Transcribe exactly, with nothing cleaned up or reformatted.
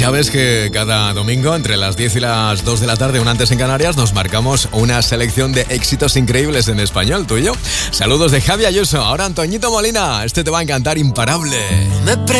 Ya ves que cada domingo entre las diez y las dos de la tarde, un antes en Canarias, nos marcamos una selección de éxitos increíbles en español, tú y yo. Saludos de Javi Ayuso. Ahora Antoñito Molina, este te va a encantar, Imparable. Me